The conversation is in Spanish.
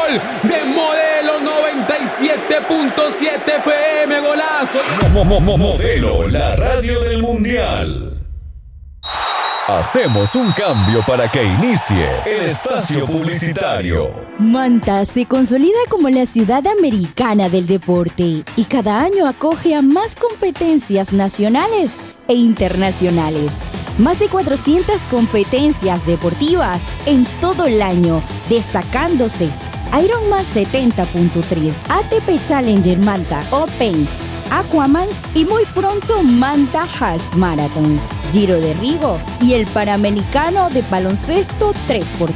gol de Modelo 97.7 FM, golazo. Modelo, la radio del mundial. Hacemos un cambio para que inicie el espacio publicitario. Manta se consolida como la ciudad americana del deporte y cada año acoge a más competencias nacionales e internacionales. Más de 400 competencias deportivas en todo el año, destacándose Ironman 70.3, ATP Challenger Manta Open, Aquaman y muy pronto Manta Half Marathon, Giro de Rigo y el Panamericano de baloncesto 3x3.